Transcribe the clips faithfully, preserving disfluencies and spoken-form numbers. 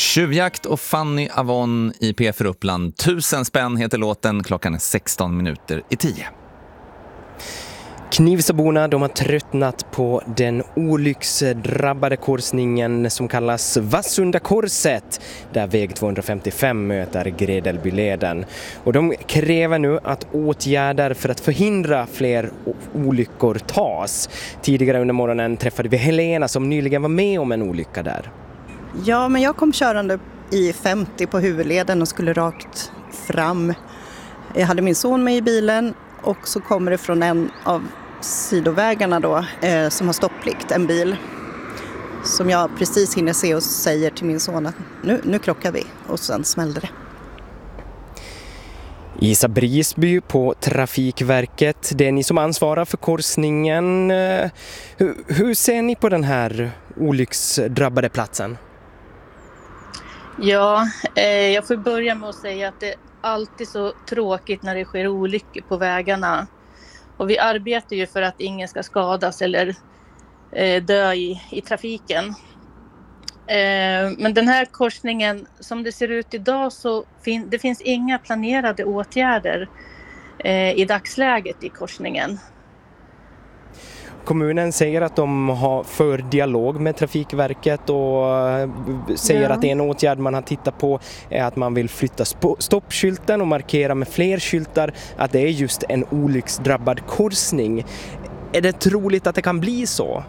Tjuvjakt och Fanny Avon i P F Uppland. Tusen spänn heter låten. Klockan är sexton minuter i tio. Knivstaborna, de har tröttnat på den olycksdrabbade korsningen som kallas Vassunda-korset, där väg tvåhundrafemtiofem möter Gredelbyleden. Och de kräver nu att åtgärder för att förhindra fler olyckor tas. Tidigare under morgonen träffade vi Helena som nyligen var med om en olycka där. Ja, men jag kom körande i femtio på huvudleden och skulle rakt fram. Jag hade min son med i bilen och så kommer det från en av sidovägarna då eh, som har stopplikt, en bil. Som jag precis hinner se och säger till min son att nu, nu krockar vi, och sen smällde det. Isa Brisby på Trafikverket, det är ni som ansvarar för korsningen. Hur, hur ser ni på den här olycksdrabbade platsen? Ja, eh, jag får börja med att säga att det är alltid så tråkigt när det sker olyckor på vägarna. Och vi arbetar ju för att ingen ska skadas eller eh, dö i, i trafiken. Eh, men den här korsningen, som det ser ut idag, så fin- det finns inga planerade åtgärder eh, i dagsläget i korsningen. Kommunen säger att de har för dialog med Trafikverket och säger Ja. att en åtgärd man har tittat på är att man vill flytta sp- stoppskylten och markera med fler skyltar att det är just en olycksdrabbad korsning. Är det troligt att det kan bli så?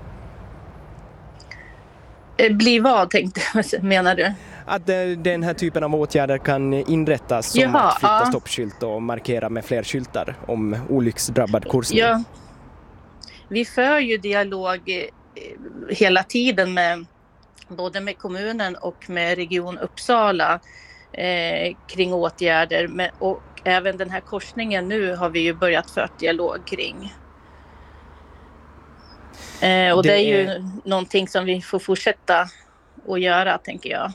Eh, bli vad, tänkte jag, menar du? Att det, den här typen av åtgärder kan inrättas som Jaha, att flytta ja. stoppskylt och markera med fler skyltar om olycksdrabbad korsning? Ja. Vi för ju dialog hela tiden med både med kommunen och med Region Uppsala eh, kring åtgärder. Med, och även den här korsningen nu har vi ju börjat fört dialog kring. Eh, och det, det är ju är... någonting som vi får fortsätta att göra, tänker jag.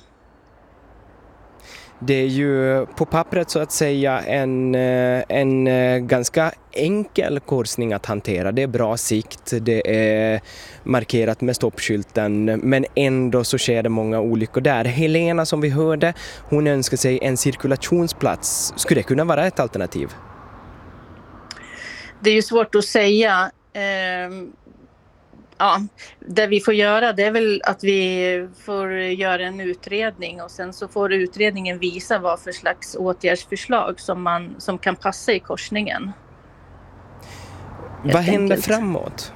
Det är ju på pappret så att säga en, en ganska enkel korsning att hantera. Det är bra sikt, det är markerat med stoppskylten, men ändå så sker det många olyckor där. Helena, som vi hörde, hon önskar sig en cirkulationsplats. Skulle det kunna vara ett alternativ? Det är ju svårt att säga. Ehm... Ja, det vi får göra, det är väl att vi får göra en utredning och sen så får utredningen visa vad för slags åtgärdsförslag som, man, som kan passa i korsningen. Vad händer framåt?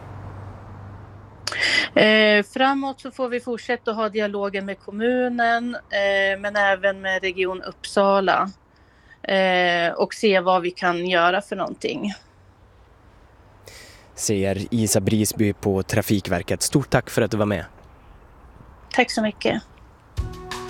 Eh, framåt så får vi fortsätta att ha dialogen med kommunen eh, men även med Region Uppsala eh, och se vad vi kan göra för någonting. Säger Isa Brisby på Trafikverket. Stort tack för att du var med. Tack så mycket.